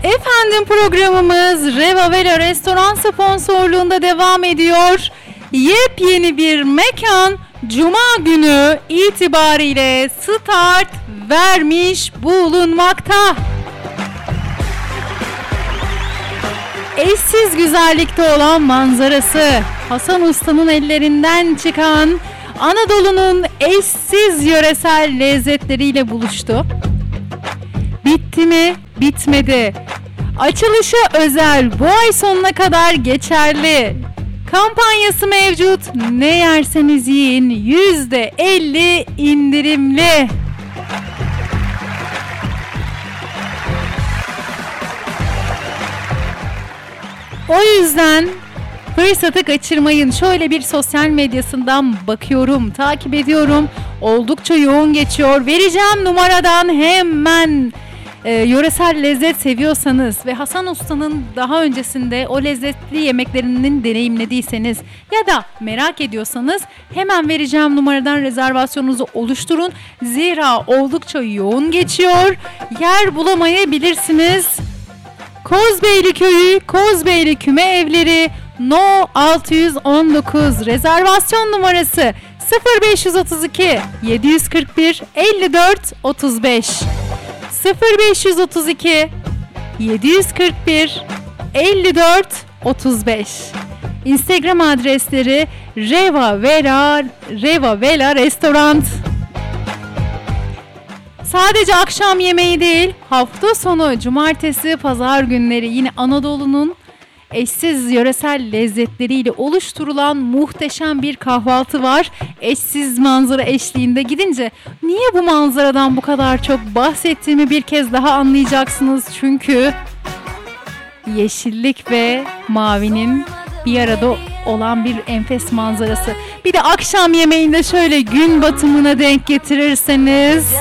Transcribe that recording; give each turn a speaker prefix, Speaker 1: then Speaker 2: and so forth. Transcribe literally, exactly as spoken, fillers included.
Speaker 1: Efendim programımız Reva Vela Restoran sponsorluğunda devam ediyor. Yepyeni bir mekan Cuma günü itibariyle start vermiş bulunmakta. Eşsiz güzellikte olan manzarası, Hasan Usta'nın ellerinden çıkan Anadolu'nun eşsiz yöresel lezzetleriyle buluştu. Bitti mi? Bitmedi. Açılışı özel, bu ay sonuna kadar geçerli. Kampanyası mevcut. Ne yerseniz yiyin, yüzde elli indirimli. O yüzden fırsatı kaçırmayın. Şöyle bir sosyal medyasından bakıyorum, takip ediyorum. Oldukça yoğun geçiyor. Vereceğim numaradan hemen e, yöresel lezzet seviyorsanız ve Hasan Usta'nın daha öncesinde o lezzetli yemeklerinin deneyimlediyseniz ya da merak ediyorsanız hemen vereceğim numaradan rezervasyonunuzu oluşturun. Zira oldukça yoğun geçiyor. Yer bulamayabilirsiniz. Kozbeyli Köyü, Kozbeyli Küme Evleri, No altı yüz on dokuz, rezervasyon numarası sıfır beş otuz iki yedi kırk bir elli dört otuz beş sıfır beş otuz iki yedi kırk bir elli dört otuz beş. Instagram adresleri Reva Vela Reva Vela Restoran. Sadece akşam yemeği değil, hafta sonu, cumartesi, pazar günleri yine Anadolu'nun eşsiz yöresel lezzetleriyle oluşturulan muhteşem bir kahvaltı var. Eşsiz manzara eşliğinde gidince niye bu manzaradan bu kadar çok bahsettiğimi bir kez daha anlayacaksınız. Çünkü yeşillik ve mavinin bir arada olan bir enfes manzarası. Bir de akşam yemeğinde şöyle gün batımına denk getirirseniz